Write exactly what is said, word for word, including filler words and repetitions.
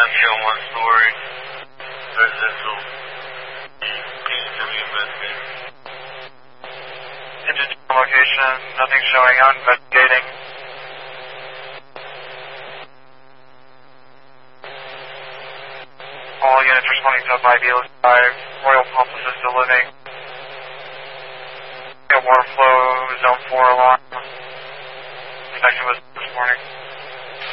show one story. Residential. To be investigated. Engine location, nothing showing out, investigating. All units responding to five Elis five, Royal Pump Assisted Living. Got water flow, zone four alarm.